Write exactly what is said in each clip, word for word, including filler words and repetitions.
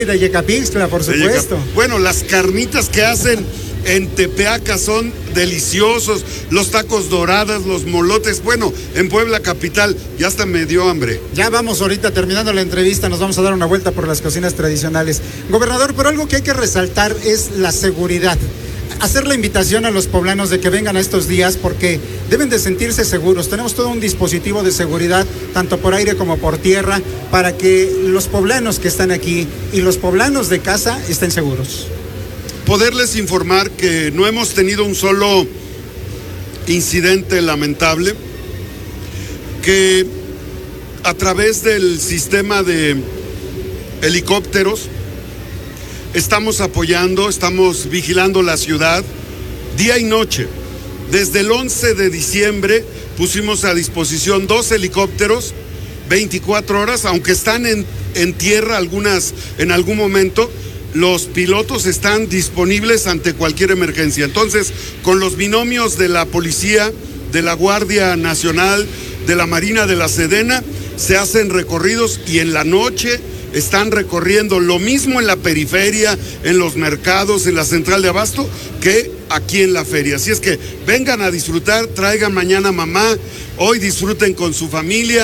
De Yecapixtla, por supuesto. Yeca... Bueno, las carnitas que hacen en Tepeaca son deliciosos, los tacos dorados, los molotes, bueno, en Puebla capital, ya hasta me dio hambre. Ya vamos ahorita, terminando la entrevista, nos vamos a dar una vuelta por las cocinas tradicionales. Gobernador, pero algo que hay que resaltar es la seguridad. Hacer la invitación a los poblanos de que vengan a estos días porque deben de sentirse seguros. Tenemos todo un dispositivo de seguridad, tanto por aire como por tierra, para que los poblanos que están aquí y los poblanos de casa estén seguros. Poderles informar que no hemos tenido un solo incidente lamentable, que a través del sistema de helicópteros estamos apoyando, estamos vigilando la ciudad día y noche. Desde el once de diciembre pusimos a disposición dos helicópteros, veinticuatro horas, aunque están en, en tierra algunas en algún momento, los pilotos están disponibles ante cualquier emergencia. Entonces, con los binomios de la policía, de la Guardia Nacional, de la Marina, de la Sedena, se hacen recorridos y en la noche están recorriendo lo mismo en la periferia, en los mercados, en la central de abasto, que aquí en la feria. Así es que vengan a disfrutar, traigan mañana mamá, hoy disfruten con su familia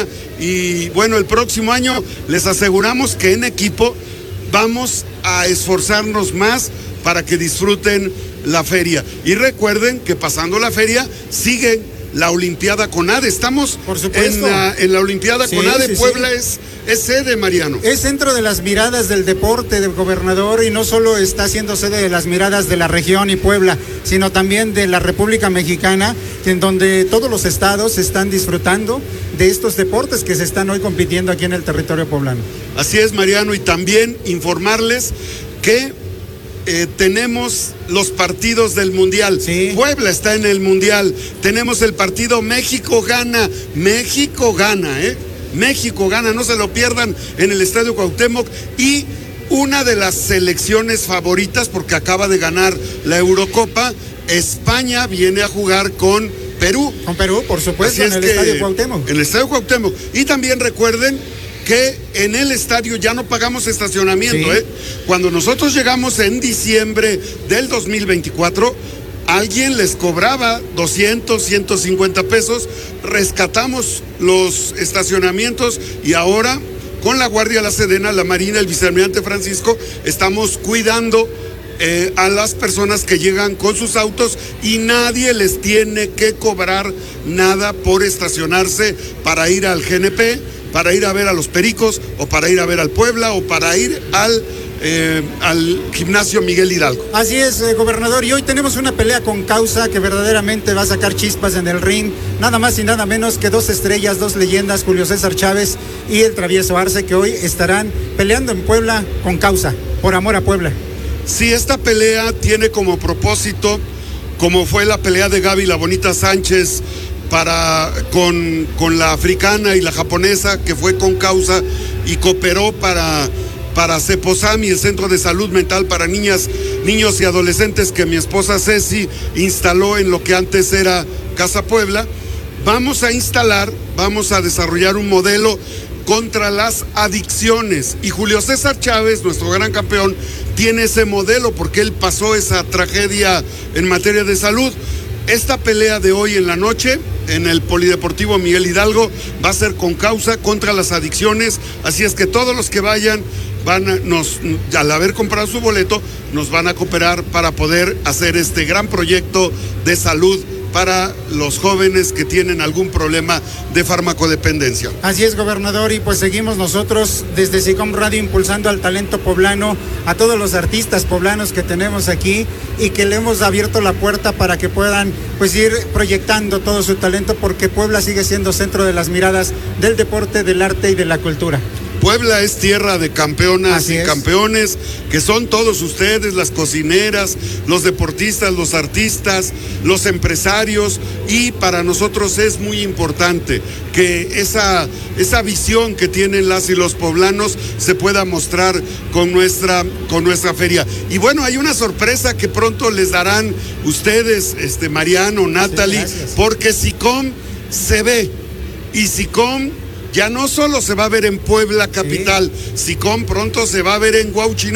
y bueno, el próximo año les aseguramos que en equipo vamos a esforzarnos más para que disfruten la feria. Y recuerden que pasando la feria sigue la Olimpiada CONADE. Estamos en la, en la Olimpiada sí, CONADE. Sí, Puebla sí. es, es sede, Mariano. Es centro de las miradas del deporte del gobernador y no solo está siendo sede de las miradas de la región y Puebla, sino también de la República Mexicana, en donde todos los estados están disfrutando de estos deportes que se están hoy compitiendo aquí en el territorio poblano. Así es, Mariano, y también informarles que Eh, tenemos los partidos del Mundial. Sí. Puebla está en el Mundial. Tenemos el partido México gana. México gana, ¿eh? México gana, no se lo pierdan en el Estadio Cuauhtémoc. Y una de las selecciones favoritas, porque acaba de ganar la Eurocopa, España viene a jugar con Perú. Con Perú, por supuesto, en el Estadio Cuauhtémoc. En el Estadio Cuauhtémoc. Y también recuerden que en el estadio ya no pagamos estacionamiento, sí. ¿eh? Cuando nosotros llegamos en diciembre del dos mil veinticuatro, alguien les cobraba doscientos, ciento cincuenta pesos, rescatamos los estacionamientos y ahora con la Guardia, la Sedena, la Marina, el vicealmirante Francisco, estamos cuidando eh, a las personas que llegan con sus autos y nadie les tiene que cobrar nada por estacionarse para ir al G N P, para ir a ver a los Pericos, o para ir a ver al Puebla, o para ir al, eh, al gimnasio Miguel Hidalgo. Así es, eh, gobernador, y hoy tenemos una pelea con causa que verdaderamente va a sacar chispas en el ring, nada más y nada menos que dos estrellas, dos leyendas, Julio César Chávez y el Travieso Arce, que hoy estarán peleando en Puebla con causa, por amor a Puebla. Sí, esta pelea tiene como propósito, como fue la pelea de Gaby La Bonita Sánchez, para con, con la africana y la japonesa, que fue con causa y cooperó para, para Ceposami, el Centro de Salud Mental para niñas, niños y adolescentes que mi esposa Ceci instaló en lo que antes era Casa Puebla. Vamos a instalar, vamos a desarrollar un modelo contra las adicciones y Julio César Chávez, nuestro gran campeón, tiene ese modelo porque él pasó esa tragedia en materia de salud. Esta pelea de hoy en la noche en el Polideportivo Miguel Hidalgo va a ser con causa contra las adicciones, así es que todos los que vayan van a, nos, al haber comprado su boleto, nos van a cooperar para poder hacer este gran proyecto de salud para los jóvenes que tienen algún problema de farmacodependencia. Así es, gobernador, y pues seguimos nosotros desde SICOM Radio impulsando al talento poblano, a todos los artistas poblanos que tenemos aquí y que le hemos abierto la puerta para que puedan pues ir proyectando todo su talento, porque Puebla sigue siendo centro de las miradas del deporte, del arte y de la cultura. Puebla es tierra de campeonas Así y es. campeones, que son todos ustedes, las cocineras, los deportistas, los artistas, los empresarios, y para nosotros es muy importante que esa, esa visión que tienen las y los poblanos se pueda mostrar con nuestra, con nuestra feria. Y bueno, hay una sorpresa que pronto les darán ustedes, este Mariano, Natalie, sí, porque SICOM se ve, y SICOM ya no solo se va a ver en Puebla capital, sí. Sicom pronto se va a ver en Huauchinango.